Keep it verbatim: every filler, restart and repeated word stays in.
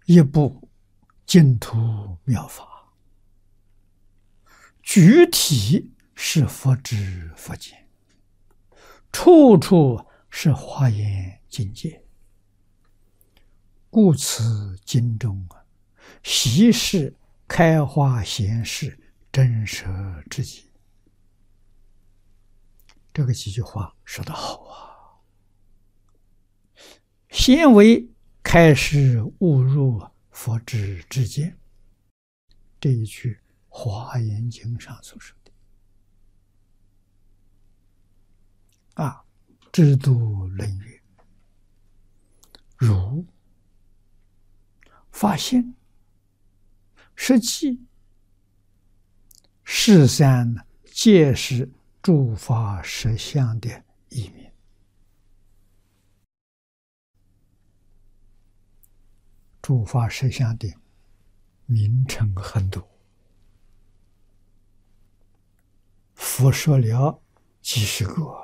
一部净土妙法，具体是佛知佛见，处处是华严境界。故此经中啊，悉是开化显示真实之极。这个几句话说得好啊！先为开示悟入佛知之见，这一句《华严经》上所说的啊，知度论曰：如发现实际是三皆是诸法实相的意名。诸法实相的名称很多，佛说了几十个。